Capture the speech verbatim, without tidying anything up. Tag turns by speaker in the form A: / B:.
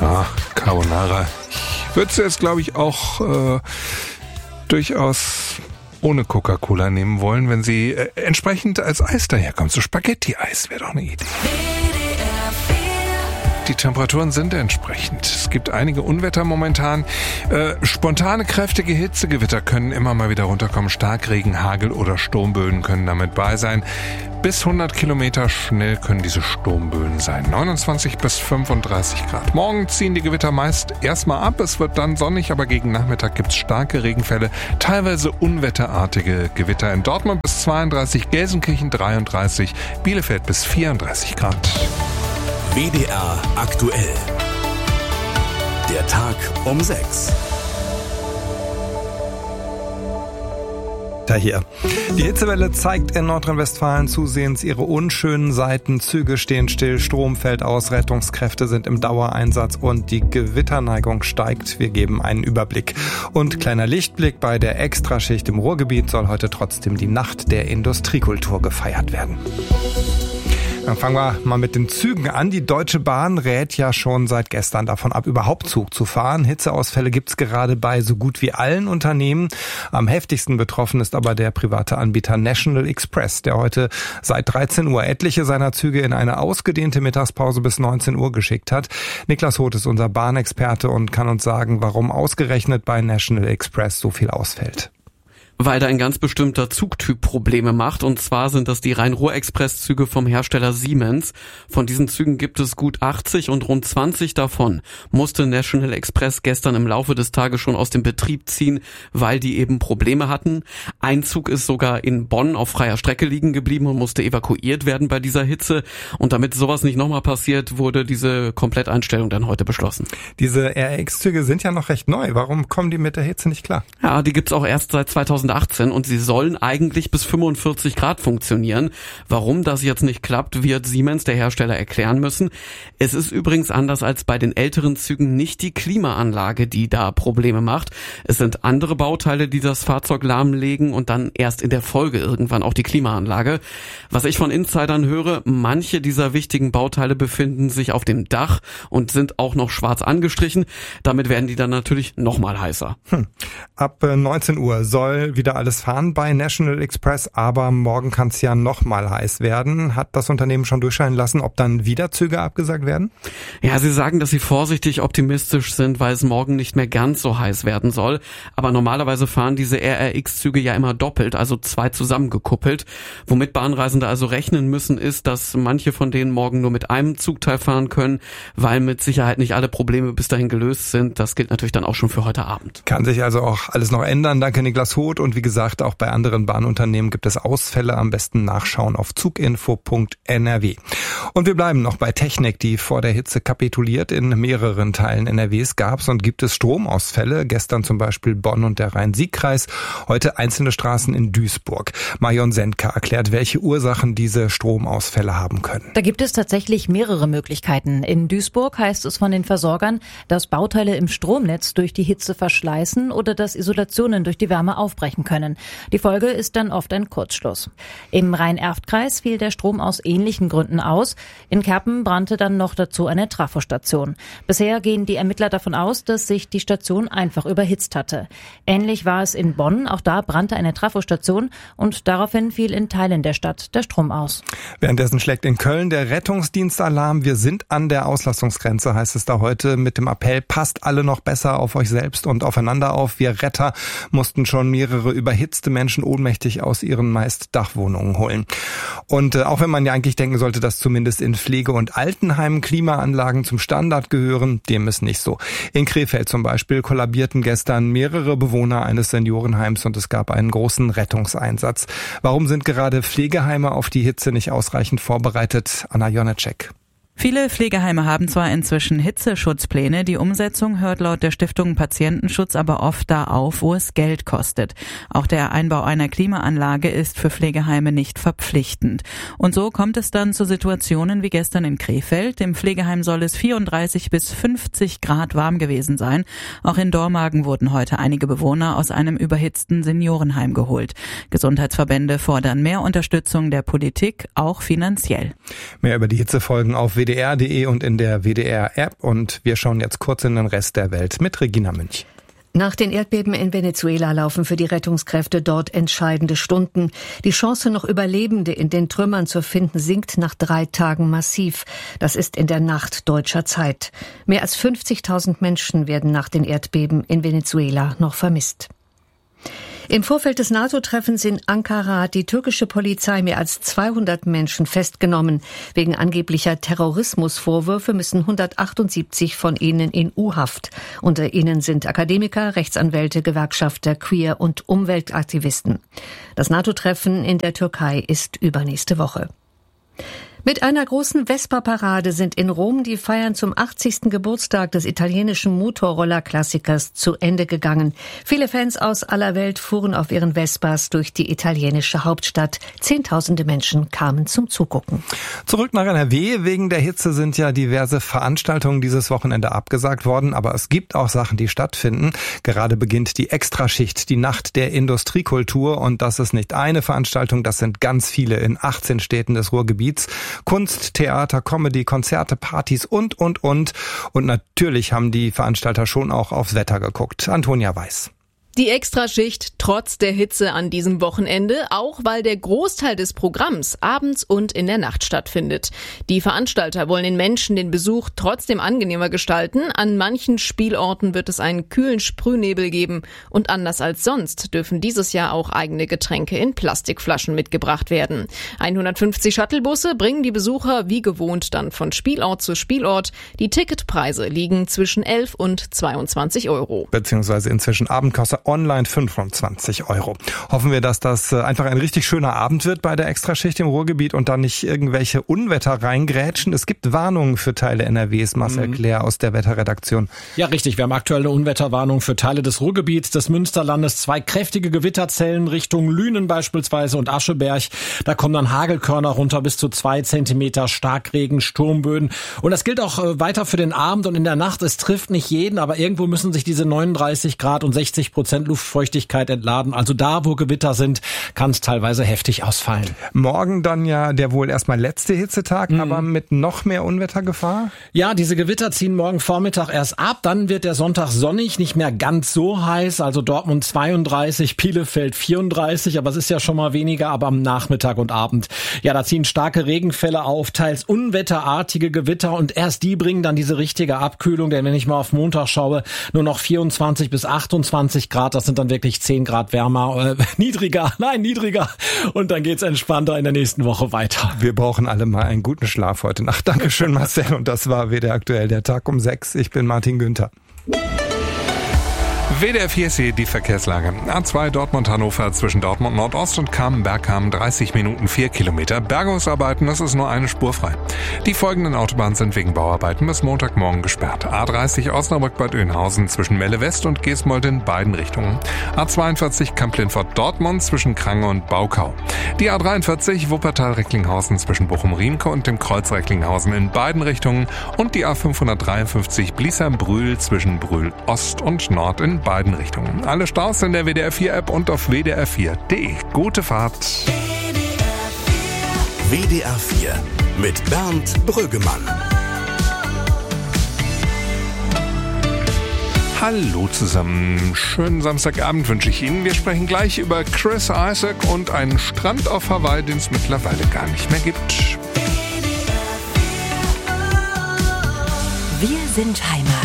A: Ah, Carbonara. Ich würde sie jetzt, glaube ich, auch äh, durchaus ohne Coca-Cola nehmen wollen, wenn sie äh, entsprechend als Eis daherkommt. So Spaghetti-Eis wäre doch eine Idee. Die Temperaturen sind entsprechend. Es gibt einige Unwetter momentan. Äh, spontane, kräftige Hitzegewitter können immer mal wieder runterkommen. Starkregen, Hagel oder Sturmböen können damit bei sein. Bis hundert Kilometer schnell können diese Sturmböen sein. neunundzwanzig bis fünfunddreißig Grad. Morgen ziehen die Gewitter meist erstmal ab. Es wird dann sonnig, aber gegen Nachmittag gibt es starke Regenfälle. Teilweise unwetterartige Gewitter in Dortmund bis zweiunddreißig, Gelsenkirchen dreiunddreißig, Bielefeld bis vierunddreißig Grad.
B: W D R aktuell. Der Tag um sechs.
C: Da hier. Die Hitzewelle zeigt in Nordrhein-Westfalen zusehends ihre unschönen Seiten. Züge stehen still, Strom fällt aus, Rettungskräfte sind im Dauereinsatz und die Gewitterneigung steigt. Wir geben einen Überblick. Und kleiner Lichtblick: Bei der Extraschicht im Ruhrgebiet soll heute trotzdem die Nacht der Industriekultur gefeiert werden. Dann fangen wir mal mit den Zügen an. Die Deutsche Bahn rät ja schon seit gestern davon ab, überhaupt Zug zu fahren. Hitzeausfälle gibt's gerade bei so gut wie allen Unternehmen. Am heftigsten betroffen ist aber der private Anbieter National Express, der heute seit dreizehn Uhr etliche seiner Züge in eine ausgedehnte Mittagspause bis neunzehn Uhr geschickt hat. Niklas Hoth ist unser Bahnexperte und kann uns sagen, warum ausgerechnet bei National Express so viel ausfällt.
D: Weil da ein ganz bestimmter Zugtyp Probleme macht, und zwar sind das die Rhein-Ruhr-Express-Züge vom Hersteller Siemens. Von diesen Zügen gibt es gut achtzig und rund zwanzig davon musste National Express gestern im Laufe des Tages schon aus dem Betrieb ziehen, weil die eben Probleme hatten. Ein Zug ist sogar in Bonn auf freier Strecke liegen geblieben und musste evakuiert werden bei dieser Hitze. Und damit sowas nicht nochmal passiert, wurde diese Kompletteinstellung dann heute beschlossen.
C: Diese R X-Züge sind ja noch recht neu. Warum kommen die mit der Hitze nicht klar?
D: Ja, die gibt's auch erst seit zweitausendachtzehn und sie sollen eigentlich bis fünfundvierzig Grad funktionieren. Warum das jetzt nicht klappt, wird Siemens, der Hersteller, erklären müssen. Es ist übrigens anders als bei den älteren Zügen nicht die Klimaanlage, die da Probleme macht. Es sind andere Bauteile, die das Fahrzeug lahmlegen und dann erst in der Folge irgendwann auch die Klimaanlage. Was ich von Insidern höre, manche dieser wichtigen Bauteile befinden sich auf dem Dach und sind auch noch schwarz angestrichen. Damit werden die dann natürlich nochmal heißer.
C: Hm. Ab neunzehn Uhr soll wieder alles fahren bei National Express, aber morgen kann es ja nochmal heiß werden. Hat das Unternehmen schon durchscheinen lassen, ob dann wieder Züge abgesagt werden?
D: Ja, sie sagen, dass sie vorsichtig optimistisch sind, weil es morgen nicht mehr ganz so heiß werden soll. Aber normalerweise fahren diese R R X-Züge ja immer doppelt, also zwei zusammengekuppelt. Womit Bahnreisende also rechnen müssen, ist, dass manche von denen morgen nur mit einem Zugteil fahren können, weil mit Sicherheit nicht alle Probleme bis dahin gelöst sind. Das gilt natürlich dann auch schon für heute Abend.
C: Kann sich also auch alles noch ändern. Danke, Niklas Hoth. Und wie gesagt, auch bei anderen Bahnunternehmen gibt es Ausfälle. Am besten nachschauen auf zuginfo punkt n r w. Und wir bleiben noch bei Technik, die vor der Hitze kapituliert. In mehreren Teilen N R Ws gab es und gibt es Stromausfälle. Gestern zum Beispiel Bonn und der Rhein-Sieg-Kreis. Heute einzelne Straßen in Duisburg. Marion Sendka erklärt, welche Ursachen diese Stromausfälle haben können.
E: Da gibt es tatsächlich mehrere Möglichkeiten. In Duisburg heißt es von den Versorgern, dass Bauteile im Stromnetz durch die Hitze verschleißen oder dass Isolationen durch die Wärme aufbrechen können. Die Folge ist dann oft ein Kurzschluss. Im Rhein-Erft-Kreis fiel der Strom aus ähnlichen Gründen aus. In Kerpen brannte dann noch dazu eine Trafostation. Bisher gehen die Ermittler davon aus, dass sich die Station einfach überhitzt hatte. Ähnlich war es in Bonn. Auch da brannte eine Trafostation und daraufhin fiel in Teilen der Stadt der Strom aus.
C: Währenddessen schlägt in Köln der Rettungsdienstalarm. Wir sind an der Auslastungsgrenze, heißt es da heute, mit dem Appell: Passt alle noch besser auf euch selbst und aufeinander auf. Wir Retter mussten schon mehrere überhitzte Menschen ohnmächtig aus ihren meist Dachwohnungen holen. Und äh, auch wenn man ja eigentlich denken sollte, dass zumindest in Pflege- und Altenheimen Klimaanlagen zum Standard gehören, dem ist nicht so. In Krefeld zum Beispiel kollabierten gestern mehrere Bewohner eines Seniorenheims und es gab einen großen Rettungseinsatz. Warum sind gerade Pflegeheime auf die Hitze nicht ausreichend vorbereitet? Anna Jonecek.
F: Viele Pflegeheime haben zwar inzwischen Hitzeschutzpläne, die Umsetzung hört laut der Stiftung Patientenschutz aber oft da auf, wo es Geld kostet. Auch der Einbau einer Klimaanlage ist für Pflegeheime nicht verpflichtend. Und so kommt es dann zu Situationen wie gestern in Krefeld. Im Pflegeheim soll es vierunddreißig bis fünfzig Grad warm gewesen sein. Auch in Dormagen wurden heute einige Bewohner aus einem überhitzten Seniorenheim geholt. Gesundheitsverbände fordern mehr Unterstützung der Politik, auch finanziell.
C: Mehr über die Hitzefolgen auf w d d r punkt d e und in der W D R-App. Und wir schauen jetzt kurz in den Rest der Welt mit Regina Münch.
G: Nach den Erdbeben in Venezuela laufen für die Rettungskräfte dort entscheidende Stunden. Die Chance, noch Überlebende in den Trümmern zu finden, sinkt nach drei Tagen massiv. Das ist in der Nacht deutscher Zeit. Mehr als fünfzigtausend Menschen werden nach den Erdbeben in Venezuela noch vermisst. Im Vorfeld des NATO-Treffens in Ankara hat die türkische Polizei mehr als zweihundert Menschen festgenommen. Wegen angeblicher Terrorismusvorwürfe müssen hundertachtundsiebzig von ihnen in U-Haft. Unter ihnen sind Akademiker, Rechtsanwälte, Gewerkschafter, Queer- und Umweltaktivisten. Das NATO-Treffen in der Türkei ist übernächste Woche. Mit einer großen Vespa-Parade sind in Rom die Feiern zum achtzigsten Geburtstag des italienischen Motorroller-Klassikers zu Ende gegangen. Viele Fans aus aller Welt fuhren auf ihren Vespas durch die italienische Hauptstadt. Zehntausende Menschen kamen zum Zugucken.
C: Zurück nach N R W. Wegen der Hitze sind ja diverse Veranstaltungen dieses Wochenende abgesagt worden. Aber es gibt auch Sachen, die stattfinden. Gerade beginnt die Extraschicht, die Nacht der Industriekultur. Und das ist nicht eine Veranstaltung, das sind ganz viele in achtzehn Städten des Ruhrgebiets. Kunst, Theater, Comedy, Konzerte, Partys und, und, und. Und natürlich haben die Veranstalter schon auch aufs Wetter geguckt. Antonia Weiß.
H: Die Extraschicht trotz der Hitze an diesem Wochenende, auch weil der Großteil des Programms abends und in der Nacht stattfindet. Die Veranstalter wollen den Menschen den Besuch trotzdem angenehmer gestalten. An manchen Spielorten wird es einen kühlen Sprühnebel geben. Und anders als sonst dürfen dieses Jahr auch eigene Getränke in Plastikflaschen mitgebracht werden. hundertfünfzig Shuttlebusse bringen die Besucher wie gewohnt dann von Spielort zu Spielort. Die Ticketpreise liegen zwischen elf und zweiundzwanzig Euro.
C: Beziehungsweise inzwischen Abendkasse online fünfundzwanzig Euro. Hoffen wir, dass das einfach ein richtig schöner Abend wird bei der Extraschicht im Ruhrgebiet und dann nicht irgendwelche Unwetter reingrätschen. Es gibt Warnungen für Teile N R Ws. Marcel mhm. Klär aus der Wetterredaktion.
I: Ja, richtig. Wir haben aktuell eine Unwetterwarnung für Teile des Ruhrgebiets, des Münsterlandes. Zwei kräftige Gewitterzellen Richtung Lünen beispielsweise und Ascheberg. Da kommen dann Hagelkörner runter bis zu zwei Zentimeter, Starkregen, Sturmböen. Und das gilt auch weiter für den Abend und in der Nacht. Es trifft nicht jeden, aber irgendwo müssen sich diese neununddreißig Grad und sechzig Prozent Luftfeuchtigkeit entladen. Also da, wo Gewitter sind, kann es teilweise heftig ausfallen.
C: Morgen dann ja der wohl erstmal letzte Hitzetag, mhm. aber mit noch mehr Unwettergefahr?
I: Ja, diese Gewitter ziehen morgen Vormittag erst ab. Dann wird der Sonntag sonnig, nicht mehr ganz so heiß. Also Dortmund zweiunddreißig, Bielefeld vierunddreißig, aber es ist ja schon mal weniger, aber am Nachmittag und Abend. Ja, da ziehen starke Regenfälle auf, teils unwetterartige Gewitter und erst die bringen dann diese richtige Abkühlung, denn wenn ich mal auf Montag schaue, nur noch vierundzwanzig bis achtundzwanzig Grad. Das sind dann wirklich zehn Grad wärmer, äh, niedriger, nein, niedriger. Und dann geht's entspannter in der nächsten Woche weiter.
C: Wir brauchen alle mal einen guten Schlaf heute Nacht. Dankeschön, Marcel. Und das war W D R aktuell, der Tag um sechs. Ich bin Martin Günther.
A: W D R vier ist hier die Verkehrslage. A zwei Dortmund-Hannover zwischen Dortmund Nordost und Kamen-Bergkamen dreißig Minuten vier Kilometer. Bergungsarbeiten, das ist nur eine Spur frei. Die folgenden Autobahnen sind wegen Bauarbeiten bis Montagmorgen gesperrt. A dreißig Osnabrück-Bad Oeynhausen zwischen Melle West und Geesmold in beiden Richtungen. A zweiundvierzig Kamp-Lindfort-Dortmund zwischen Krange und Baukau. Die A dreiundvierzig Wuppertal-Recklinghausen zwischen Bochum-Riemke und dem Kreuz Recklinghausen in beiden Richtungen. Und die A fünfhundertdreiundfünfzig Bliesheim-Brühl zwischen Brühl Ost und Nord in beiden Richtungen. Alle Staus in der W D R vier App und auf w d r vier punkt d e. Gute Fahrt.
B: W D R vier mit Bernd Brüggemann.
A: Hallo zusammen. Schönen Samstagabend wünsche ich Ihnen. Wir sprechen gleich über Chris Isaak und einen Strand auf Hawaii, den es mittlerweile gar nicht mehr gibt.
J: Wir sind Heimat.